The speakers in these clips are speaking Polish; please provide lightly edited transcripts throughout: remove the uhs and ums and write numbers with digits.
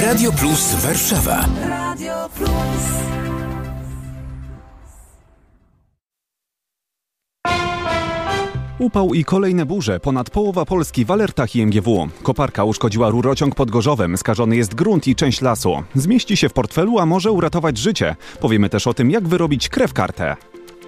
Radio Plus Warszawa. Radio Plus. Upał i kolejne burze. Ponad połowa Polski w alertach IMGW. Koparka uszkodziła rurociąg pod Gorzowem. Skażony jest grunt i część lasu. Zmieści się w portfelu, a może uratować życie. Powiemy też o tym, jak wyrobić krew kartę.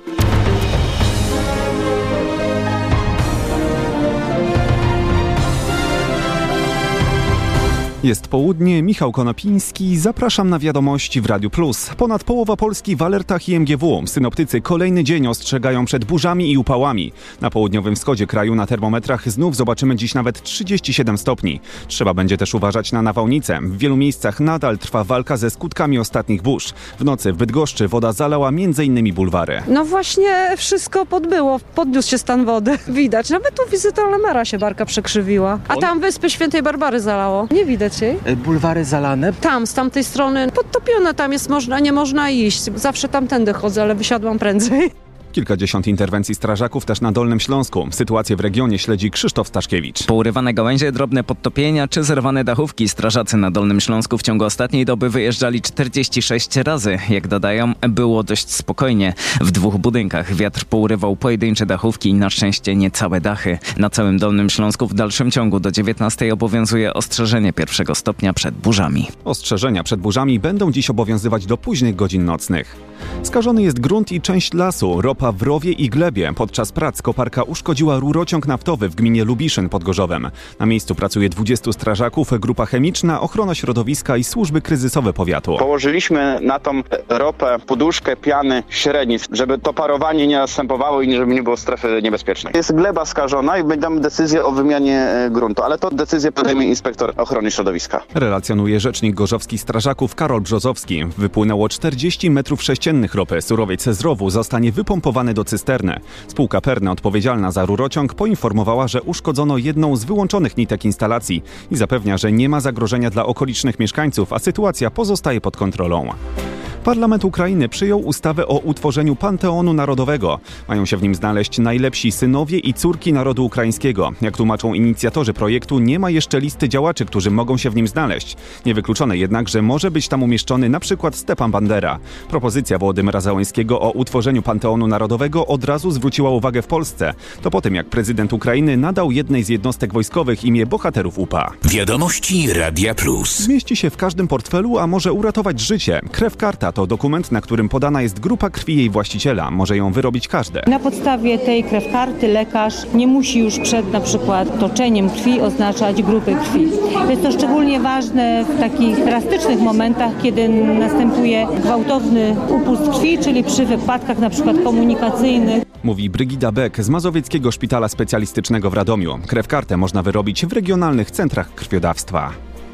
Jest południe, Michał Konopiński, zapraszam na wiadomości w Radiu Plus. Ponad połowa Polski w alertach IMGW. Synoptycy kolejny dzień ostrzegają przed burzami i upałami. Na południowym wschodzie kraju na termometrach znów zobaczymy dziś nawet 37 stopni. Trzeba będzie też uważać na nawałnice. W wielu miejscach nadal trwa walka ze skutkami ostatnich burz. W nocy w Bydgoszczy woda zalała m.in. bulwary. No właśnie wszystko podbyło, podniósł się stan wody. Widać, nawet tu wizyta Lemera się barka przekrzywiła. A tam Wyspy Świętej Barbary zalało. Nie widać. Bulwary zalane? Tam, z tamtej strony podtopione, tam jest nie można iść. Zawsze tamtędy chodzę, ale wysiadłam prędzej. Kilkadziesiąt interwencji strażaków też na Dolnym Śląsku. Sytuację w regionie śledzi Krzysztof Staszkiewicz. Pourywane gałęzie, drobne podtopienia czy zerwane dachówki. Strażacy na Dolnym Śląsku w ciągu ostatniej doby wyjeżdżali 46 razy. Jak dodają, było dość spokojnie. W 2 budynkach wiatr pourywał pojedyncze dachówki i na szczęście nie całe dachy. Na całym Dolnym Śląsku w dalszym ciągu do 19 obowiązuje ostrzeżenie 1 stopnia przed burzami. Ostrzeżenia przed burzami będą dziś obowiązywać do późnych godzin nocnych. Skażony jest grunt i część lasu. Ropa w Rowie i Glebie. Podczas prac koparka uszkodziła rurociąg naftowy w gminie Lubiszyn pod Gorzowem. Na miejscu pracuje 20 strażaków, grupa chemiczna, ochrona środowiska i służby kryzysowe powiatu. Położyliśmy na tą ropę poduszkę piany średnic, żeby to parowanie nie następowało i żeby nie było strefy niebezpiecznej. Jest gleba skażona i będziemy decyzję o wymianie gruntu, ale to decyzję podejmie inspektor ochrony środowiska. Relacjonuje rzecznik gorzowskich strażaków Karol Brzozowski. Wypłynęło 40 metrów sześciennych ropy. Surowiec z rowu zostanie wypompowany do cysterny. Spółka Perne, odpowiedzialna za rurociąg, poinformowała, że uszkodzono jedną z wyłączonych nitek instalacji i zapewnia, że nie ma zagrożenia dla okolicznych mieszkańców, a sytuacja pozostaje pod kontrolą. Parlament Ukrainy przyjął ustawę o utworzeniu Panteonu Narodowego. Mają się w nim znaleźć najlepsi synowie i córki narodu ukraińskiego. Jak tłumaczą inicjatorzy projektu, nie ma jeszcze listy działaczy, którzy mogą się w nim znaleźć. Niewykluczone jednak, że może być tam umieszczony na przykład Stepan Bandera. Propozycja Wołodymyra Zełenskiego o utworzeniu Panteonu Narodowego od razu zwróciła uwagę w Polsce. To po tym, jak prezydent Ukrainy nadał jednej z jednostek wojskowych imię bohaterów UPA. Wiadomości Radia Plus. Zmieści się w każdym portfelu, a może uratować życie. Krew karta to dokument, na którym podana jest grupa krwi jej właściciela. Może ją wyrobić każdy. Na podstawie tej krewkarty lekarz nie musi już przed na przykład toczeniem krwi oznaczać grupy krwi. Jest to szczególnie ważne w takich drastycznych momentach, kiedy następuje gwałtowny upust krwi, czyli przy wypadkach na przykład komunikacyjnych. Mówi Brygida Beck z Mazowieckiego Szpitala Specjalistycznego w Radomiu. Krew kartę można wyrobić w regionalnych centrach krwiodawstwa.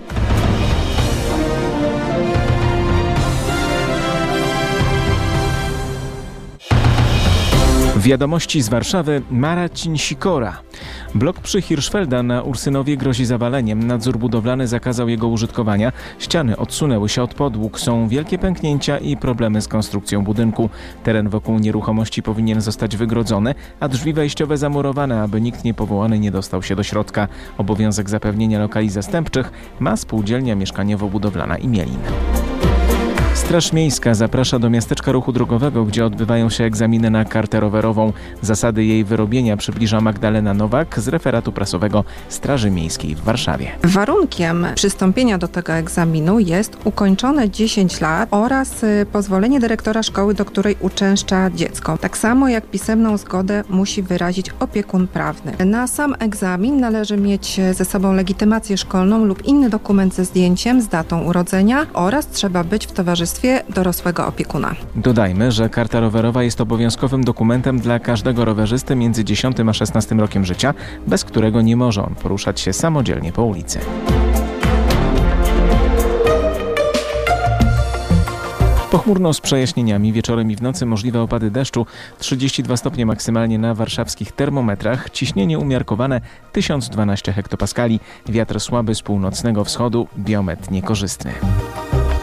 Wiadomości z Warszawy, Marcin Sikora. Blok przy Hirschfelda na Ursynowie grozi zawaleniem. Nadzór budowlany zakazał jego użytkowania. Ściany odsunęły się od podłóg. Są wielkie pęknięcia i problemy z konstrukcją budynku. Teren wokół nieruchomości powinien zostać wygrodzony, a drzwi wejściowe zamurowane, aby nikt niepowołany nie dostał się do środka. Obowiązek zapewnienia lokali zastępczych ma spółdzielnia mieszkaniowo-budowlana Imielin. Straż Miejska zaprasza do miasteczka ruchu drogowego, gdzie odbywają się egzaminy na kartę rowerową. Zasady jej wyrobienia przybliża Magdalena Nowak z referatu prasowego Straży Miejskiej w Warszawie. Warunkiem przystąpienia do tego egzaminu jest ukończone 10 lat oraz pozwolenie dyrektora szkoły, do której uczęszcza dziecko. Tak samo jak pisemną zgodę musi wyrazić opiekun prawny. Na sam egzamin należy mieć ze sobą legitymację szkolną lub inny dokument ze zdjęciem z datą urodzenia oraz trzeba być w towarzystwie dorosłego opiekuna. Dodajmy, że karta rowerowa jest obowiązkowym dokumentem dla każdego rowerzysty między 10 a 16 rokiem życia, bez którego nie może on poruszać się samodzielnie po ulicy. Pochmurno z przejaśnieniami, wieczorem i w nocy możliwe opady deszczu, 32 stopnie maksymalnie na warszawskich termometrach, ciśnienie umiarkowane 1012 hektopaskali, wiatr słaby z północnego wschodu, biometr niekorzystny.